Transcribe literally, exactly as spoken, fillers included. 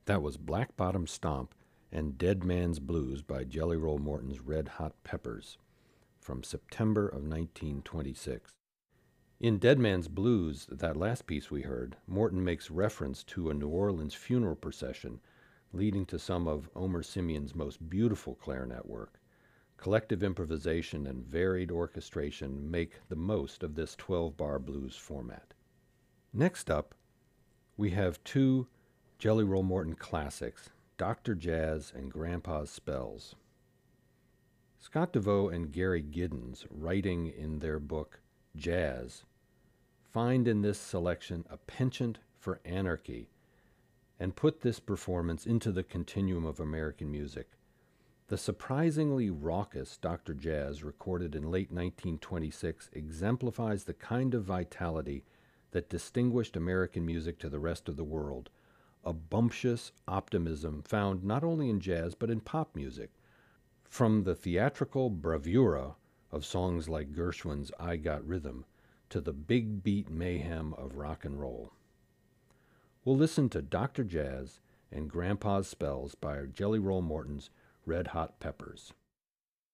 That was Black Bottom Stomp and Dead Man's Blues by Jelly Roll Morton's Red Hot Peppers from September of nineteen twenty-six. In Dead Man's Blues, that last piece we heard, Morton makes reference to a New Orleans funeral procession leading to some of Omer Simeon's most beautiful clarinet work. Collective improvisation and varied orchestration make the most of this twelve-bar blues format. Next up, we have two Jelly Roll Morton classics, Doctor Jazz and Grandpa's Spells. Scott DeVoe and Gary Giddens, writing in their book Jazz, find in this selection a penchant for anarchy and put this performance into the continuum of American music. The surprisingly raucous Doctor Jazz, recorded in late nineteen twenty-six, exemplifies the kind of vitality that distinguished American music to the rest of the world, a bumptious optimism found not only in jazz but in pop music, from the theatrical bravura of songs like Gershwin's I Got Rhythm to the big beat mayhem of rock and roll. We'll listen to Doctor Jazz and Grandpa's Spells by Jelly Roll Morton's Red Hot Peppers.